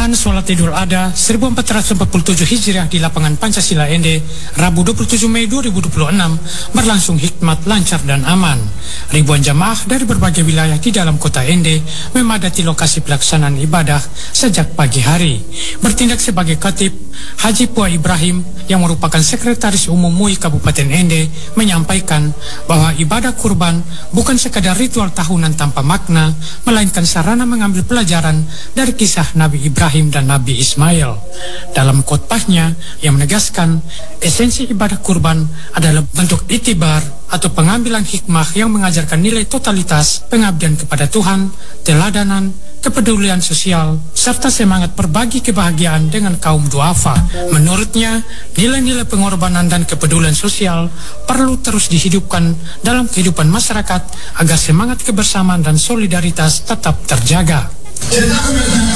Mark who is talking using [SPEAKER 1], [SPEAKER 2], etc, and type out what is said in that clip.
[SPEAKER 1] Pelaksanaan sholat Idul Adha 1447 Hijriah di lapangan Pancasila Ende, Rabu 27 Mei 2026 berlangsung hikmat, lancar dan aman. Ribuan jamaah dari berbagai wilayah di dalam kota Ende memadati lokasi pelaksanaan ibadah sejak pagi hari. Bertindak sebagai khatib, Haji Pua Ibrahim yang merupakan Sekretaris Umum MUI Kabupaten Ende menyampaikan bahwa ibadah kurban bukan sekadar ritual tahunan tanpa makna, melainkan sarana mengambil pelajaran dari kisah Nabi Ibrahim dan Nabi Ismail. Dalam khotbahnya, yang menegaskan esensi ibadah kurban adalah bentuk itibar atau pengambilan hikmah yang mengajarkan nilai totalitas, pengabdian kepada Tuhan, teladanan, kepedulian sosial, serta semangat berbagi kebahagiaan dengan kaum duafa. Menurutnya, nilai-nilai pengorbanan dan kepedulian sosial perlu terus dihidupkan dalam kehidupan masyarakat agar semangat kebersamaan dan solidaritas tetap terjaga.